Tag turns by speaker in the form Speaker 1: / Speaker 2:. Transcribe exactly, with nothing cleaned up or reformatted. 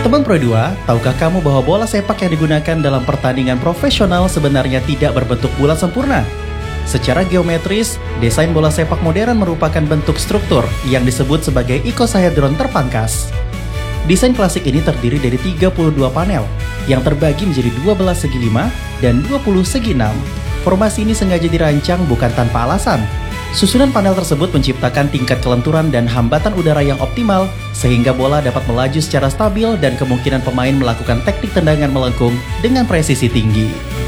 Speaker 1: Teman Pro dua, tahukah kamu bahwa bola sepak yang digunakan dalam pertandingan profesional sebenarnya tidak berbentuk bulat sempurna? Secara geometris, desain bola sepak modern merupakan bentuk struktur yang disebut sebagai icosahedron terpangkas. Desain klasik ini terdiri dari tiga puluh dua panel yang terbagi menjadi dua belas segi lima dan dua puluh segi enam. Formasi ini sengaja dirancang bukan tanpa alasan. Susunan panel tersebut menciptakan tingkat kelenturan dan hambatan udara yang optimal sehingga bola dapat melaju secara stabil dan kemungkinan pemain melakukan teknik tendangan melengkung dengan presisi tinggi.